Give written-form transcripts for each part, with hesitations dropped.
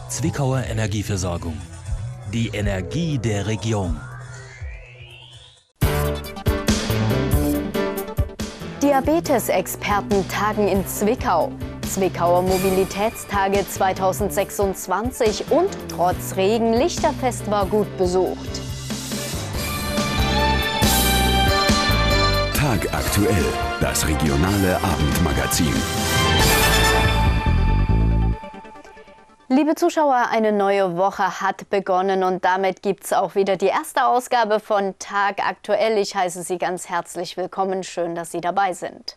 Zwickauer Energieversorgung. Die Energie der Region. Diabetes-Experten tagen in Zwickau. Zwickauer Mobilitätstage 2026 und trotz Regen Lichterfest war gut besucht. Tagaktuell, das regionale Abendmagazin. Liebe Zuschauer, eine neue Woche hat begonnen und damit gibt es auch wieder die erste Ausgabe von Tagaktuell. Ich heiße Sie ganz herzlich willkommen. Schön, dass Sie dabei sind.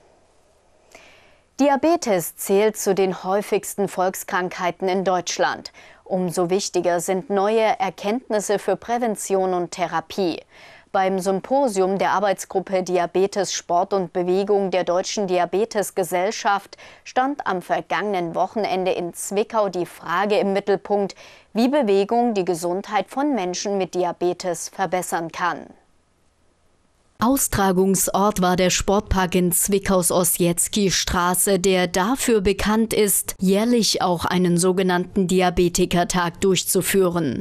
Diabetes zählt zu den häufigsten Volkskrankheiten in Deutschland. Umso wichtiger sind neue Erkenntnisse für Prävention und Therapie. Beim Symposium der Arbeitsgruppe Diabetes, Sport und Bewegung der Deutschen Diabetesgesellschaft stand am vergangenen Wochenende in Zwickau die Frage im Mittelpunkt, wie Bewegung die Gesundheit von Menschen mit Diabetes verbessern kann. Austragungsort war der Sportpark in Zwickaus Ossietzky-Straße, der dafür bekannt ist, jährlich auch einen sogenannten Diabetikertag durchzuführen.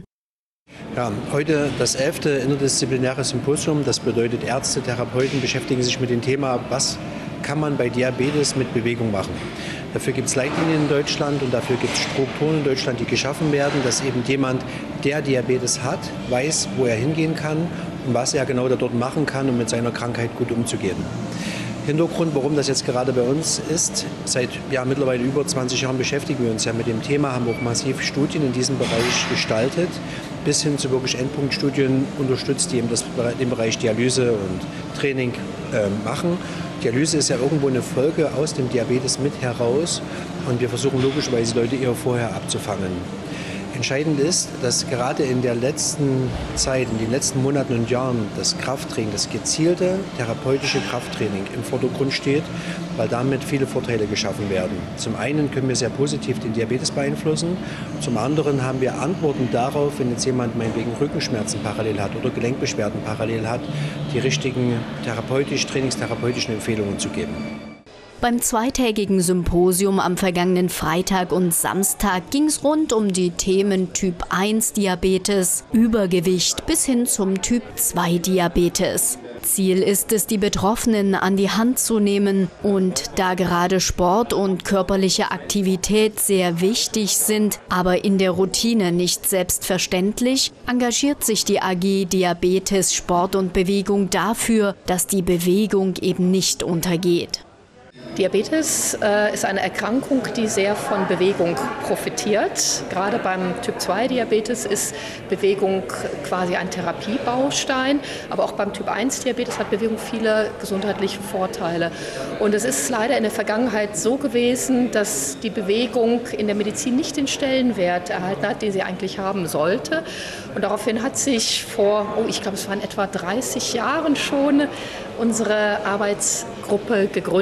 Ja, heute das 11. interdisziplinäre Symposium. Das bedeutet, Ärzte, Therapeuten beschäftigen sich mit dem Thema, was kann man bei Diabetes mit Bewegung machen. Dafür gibt es Leitlinien in Deutschland und dafür gibt es Strukturen in Deutschland, die geschaffen werden, dass eben jemand, der Diabetes hat, weiß, wo er hingehen kann und was er genau dort machen kann, um mit seiner Krankheit gut umzugehen. Hintergrund, warum das jetzt gerade bei uns ist, seit mittlerweile über 20 Jahren beschäftigen wir uns ja mit dem Thema, haben auch massiv Studien in diesem Bereich gestaltet, bis hin zu wirklich Endpunktstudien unterstützt, die eben den Bereich Dialyse und Training machen. Dialyse ist ja irgendwo eine Folge aus dem Diabetes mit heraus und wir versuchen logischerweise die Leute eher vorher abzufangen. Entscheidend ist, dass gerade in der letzten Zeit, in den letzten Monaten und Jahren das Krafttraining, das gezielte therapeutische Krafttraining im Vordergrund steht, weil damit viele Vorteile geschaffen werden. Zum einen können wir sehr positiv den Diabetes beeinflussen, zum anderen haben wir Antworten darauf, wenn jetzt jemand meinetwegen Rückenschmerzen parallel hat oder Gelenkbeschwerden parallel hat, die richtigen trainingstherapeutischen Empfehlungen zu geben. Beim zweitägigen Symposium am vergangenen Freitag und Samstag ging es rund um die Themen Typ 1 Diabetes, Übergewicht bis hin zum Typ 2 Diabetes. Ziel ist es, die Betroffenen an die Hand zu nehmen. Und da gerade Sport und körperliche Aktivität sehr wichtig sind, aber in der Routine nicht selbstverständlich, engagiert sich die AG Diabetes, Sport und Bewegung dafür, dass die Bewegung eben nicht untergeht. Diabetes ist eine Erkrankung, die sehr von Bewegung profitiert. Gerade beim Typ-2-Diabetes ist Bewegung quasi ein Therapiebaustein. Aber auch beim Typ-1-Diabetes hat Bewegung viele gesundheitliche Vorteile. Und es ist leider in der Vergangenheit so gewesen, dass die Bewegung in der Medizin nicht den Stellenwert erhalten hat, den sie eigentlich haben sollte. Und daraufhin hat sich ich glaube, es waren etwa 30 Jahren schon, unsere Arbeitsgruppe gegründet.